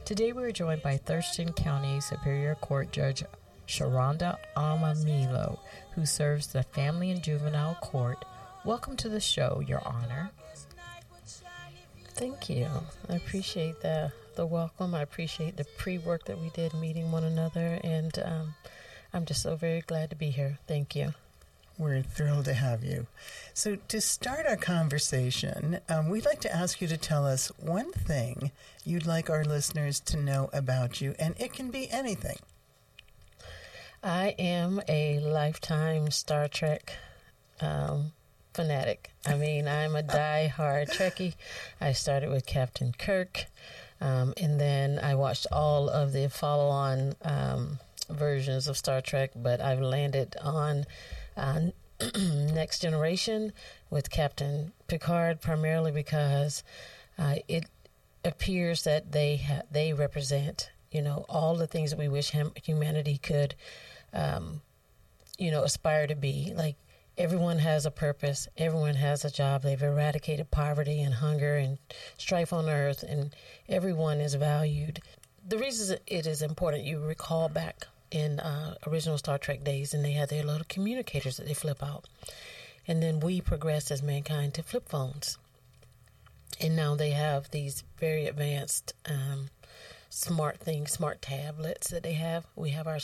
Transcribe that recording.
Today we are joined by Thurston County Superior Court Judge Sharonda Amamilo, who serves the Family and Juvenile Court. Welcome to the show, Your Honor. Thank you. I appreciate the welcome. I appreciate the pre-work that we did meeting one another, and I'm just so very glad to be here. Thank you. We're thrilled to have you. So to start our conversation, we'd like to ask you to tell us one thing you'd like our listeners to know about you, and it can be anything. I am a lifetime Star Trek fanatic. I mean, I'm a die-hard Trekkie. I started with Captain Kirk, and then I watched all of the follow-on versions of Star Trek, but I've landed on Next Generation with Captain Picard, primarily because it appears that they represent, all the things that we wish humanity could, aspire to be. Like, everyone has a purpose. Everyone has a job. They've eradicated poverty and hunger and strife on Earth, and everyone is valued. The reason it is important, you recall back in original Star Trek days, and they had their little communicators that they flip out. And then we progressed as mankind to flip phones. And now they have these very advanced smart tablets that they have. We have our